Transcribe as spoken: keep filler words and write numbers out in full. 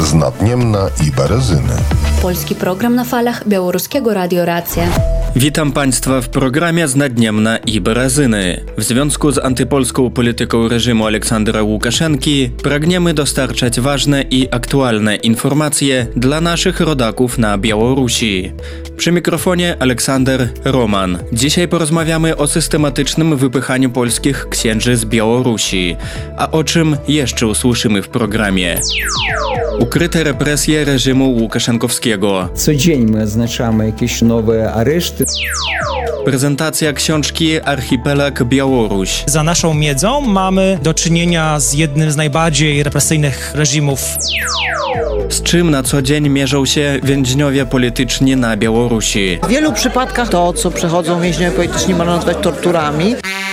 z Nadniemna i Berezyny. Polski program na falach Białoruskiego Radio Racja. Witam Państwa w programie z Nadniemna i Berezyny. W związku z antypolską polityką reżimu Aleksandra Łukaszenki pragniemy dostarczać ważne i aktualne informacje dla naszych rodaków na Białorusi. Przy mikrofonie Aleksander Roman. Dzisiaj porozmawiamy o systematycznym wypychaniu polskich księży z Białorusi. A o czym jeszcze usłyszymy w programie? Ukryte represje reżimu Łukaszenkowskiego. Co dzień my oznaczamy jakieś nowe areszty. Prezentacja książki Archipelag Białoruś. Za naszą miedzą mamy do czynienia z jednym z najbardziej represyjnych reżimów. Z czym na co dzień mierzą się więźniowie polityczni na Białorusi? W wielu przypadkach to, co przechodzą więźniowie polityczni, można nazwać torturami.